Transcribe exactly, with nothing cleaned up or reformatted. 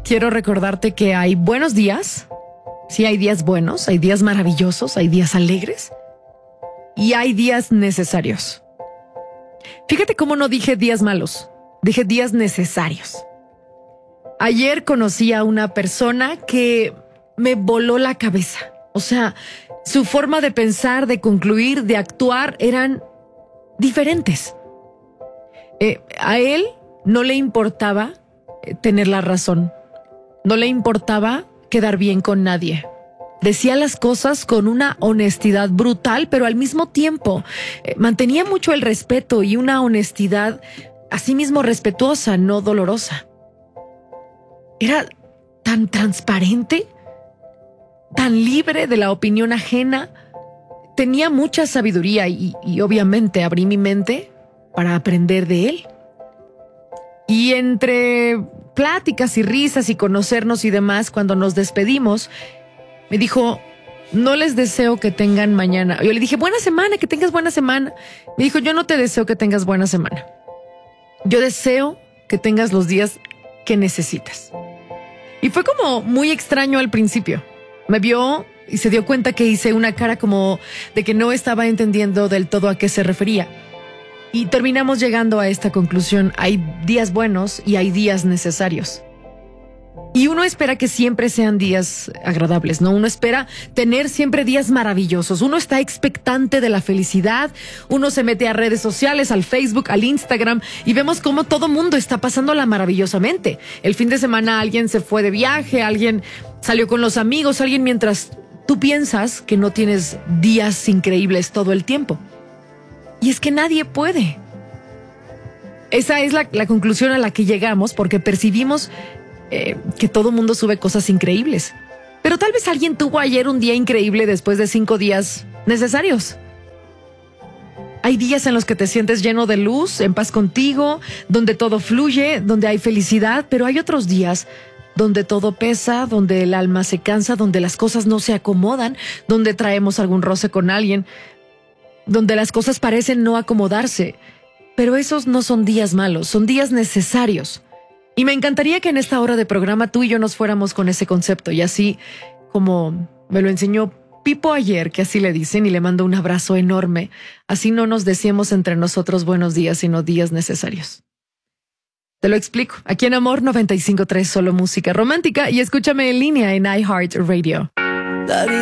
quiero recordarte que hay buenos días. Sí, hay días buenos, hay días maravillosos, hay días alegres y hay días necesarios. Fíjate cómo no dije días malos, dije días necesarios. Ayer conocí a una persona que me voló la cabeza. O sea, su forma de pensar, de concluir, de actuar eran diferentes. Eh, a él no le importaba eh, tener la razón. No le importaba quedar bien con nadie. Decía las cosas con una honestidad brutal, pero al mismo tiempo eh, mantenía mucho el respeto y una honestidad asimismo respetuosa, no dolorosa. Era tan transparente, tan libre de la opinión ajena. Tenía mucha sabiduría y, y obviamente abrí mi mente para aprender de él. Y entre pláticas y risas y conocernos y demás, cuando nos despedimos, me dijo, no les deseo que tengan mañana. Yo le dije, buena semana, que tengas buena semana. Me dijo, yo no te deseo que tengas buena semana. Yo deseo que tengas los días que necesitas. Y fue como muy extraño al principio. Me vio y se dio cuenta que hice una cara como de que no estaba entendiendo del todo a qué se refería. Y terminamos llegando a esta conclusión. Hay días buenos y hay días necesarios. Y uno espera que siempre sean días agradables, ¿no? Uno espera tener siempre días maravillosos. Uno está expectante de la felicidad. Uno se mete a redes sociales, al Facebook, al Instagram, y vemos cómo todo mundo está pasándola maravillosamente. El fin de semana alguien se fue de viaje, alguien salió con los amigos, alguien mientras tú piensas que no tienes días increíbles todo el tiempo. Y es que nadie puede. Esa es la, la conclusión a la que llegamos porque percibimos eh, que todo mundo sube cosas increíbles. Pero tal vez alguien tuvo ayer un día increíble después de cinco días necesarios. Hay días en los que te sientes lleno de luz, en paz contigo, donde todo fluye, donde hay felicidad, pero hay otros días donde todo pesa, donde el alma se cansa, donde las cosas no se acomodan, donde traemos algún roce con alguien, donde las cosas parecen no acomodarse. Pero esos no son días malos, son días necesarios. Y me encantaría que en esta hora de programa tú y yo nos fuéramos con ese concepto. Y así como me lo enseñó Pipo ayer, que así le dicen, y le mando un abrazo enorme, así no nos decíamos entre nosotros buenos días, sino días necesarios. Te lo explico. Aquí en Amor noventa y cinco punto tres, solo música romántica, y escúchame en línea en iHeartRadio.